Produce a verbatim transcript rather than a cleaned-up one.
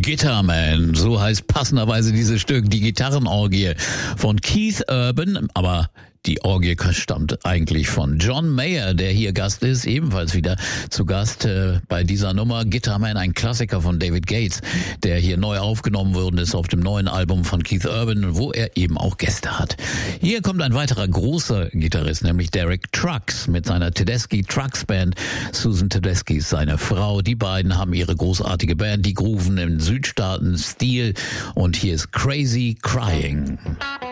Guitarman, so heißt passenderweise dieses Stück, die Gitarrenorgie von Keith Urban, aber die Orgie stammt eigentlich von John Mayer, der hier Gast ist, ebenfalls wieder zu Gast äh, bei dieser Nummer. Guitarman, ein Klassiker von David Gates, der hier neu aufgenommen worden ist auf dem neuen Album von Keith Urban, wo er eben auch Gäste hat. Hier kommt ein weiterer großer Gitarrist, nämlich Derek Trucks mit seiner Tedeschi Trucks Band. Susan Tedeschi ist seine Frau. Die beiden haben ihre großartige Band, die grooven im Südstaaten-Stil. Und hier ist Crazy Crying.